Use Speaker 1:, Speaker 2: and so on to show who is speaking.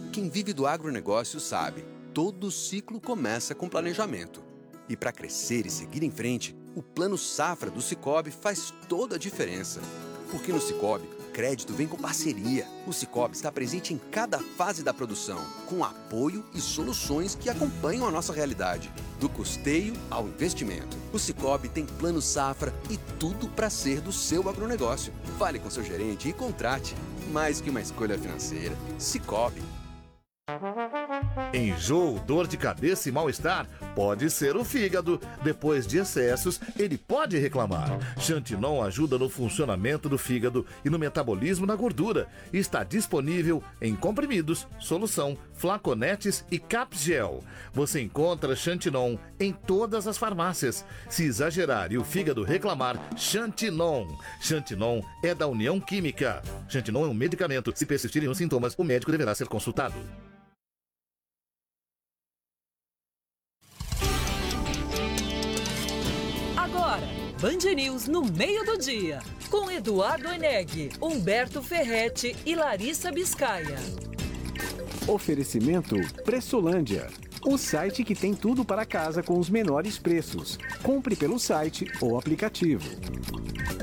Speaker 1: Quem vive do agronegócio sabe, todo ciclo começa com planejamento. E para crescer e seguir em frente, o Plano Safra do Sicoob faz toda a diferença. Porque no Sicoob, crédito vem com parceria. O Sicoob está presente em cada fase da produção, com apoio e soluções que acompanham a nossa realidade, do custeio ao investimento. O Sicoob tem Plano Safra e tudo para ser do seu agronegócio. Fale com seu gerente e contrate. Mais que uma escolha financeira, Sicoob.
Speaker 2: Enjoo, dor de cabeça e mal-estar pode ser o fígado. Depois de excessos, ele pode reclamar. Xantinon ajuda no funcionamento do fígado e no metabolismo da gordura. Está disponível em comprimidos, solução, flaconetes e capgel. Você encontra Xantinon em todas as farmácias. Se exagerar e o fígado reclamar, Xantinon. Xantinon é da União Química. Xantinon é um medicamento. Se persistirem os sintomas, o médico deverá ser consultado.
Speaker 3: Agora, Band News no meio do dia, com Eduardo Eneg, Humberto Ferretti e Larissa Biscaia.
Speaker 4: Oferecimento Pressolândia, o site que tem tudo para casa com os menores preços. Compre pelo site ou aplicativo.